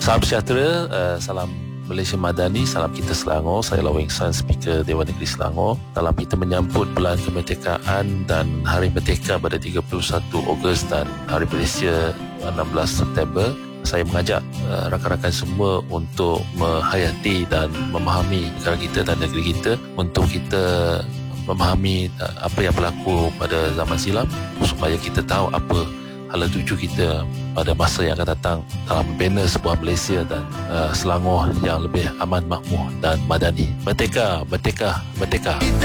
Salam sejahtera, salam Malaysia Madani, salam kita Selangor. Saya Laweng San, Speaker Dewan Negeri Selangor. Dalam kita menyambut bulan kemerdekaan dan Hari Merdeka pada 31 Ogos dan Hari Malaysia 16 September, saya mengajak rakan-rakan semua untuk menghayati dan memahami negara kita dan negeri kita, untuk kita memahami apa yang berlaku pada zaman silam, supaya kita tahu apa hala tuju kita pada masa yang akan datang dalam membina sebuah Malaysia dan Selangor yang lebih aman, makmur dan madani. Merdeka, merdeka, merdeka.